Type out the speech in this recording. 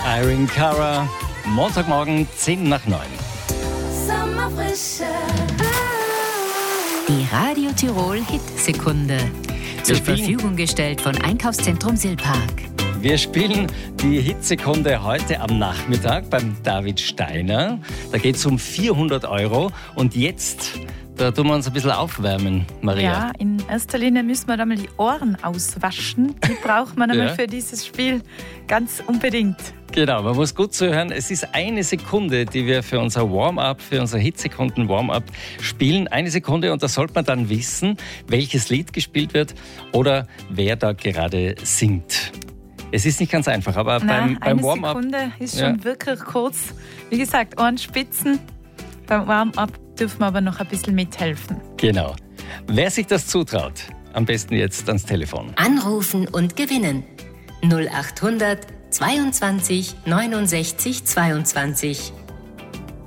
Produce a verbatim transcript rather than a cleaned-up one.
Irene Cara, Montagmorgen zehn nach neun. Sommerfrische. Die Radio Tirol Hitsekunde. Zur Verfügung gestellt von Einkaufszentrum Silpark. Wir spielen die Hitsekunde heute am Nachmittag beim David Steiner. Da geht es um vierhundert Euro. Und jetzt, da tun wir uns ein bisschen aufwärmen, Maria. Ja, in erster Linie müssen wir da mal die Ohren auswaschen. Die braucht man einmal Ja. für dieses Spiel ganz unbedingt. Genau, man muss gut zuhören. Es ist eine Sekunde, die wir für unser Warm-up, für unser Hitzekunden-Warm-up spielen. Eine Sekunde, und da sollte man dann wissen, welches Lied gespielt wird oder wer da gerade singt. Es ist nicht ganz einfach, aber Na, beim, beim eine Warm-up... Sekunde ist schon Ja. wirklich kurz. Wie gesagt, Ohrenspitzen. Beim Warm-up dürfen wir aber noch ein bisschen mithelfen. Genau. Wer sich das zutraut, am besten jetzt ans Telefon. Anrufen und gewinnen. null acht hundert zweiundzwanzig neunundsechzig zweiundzwanzig.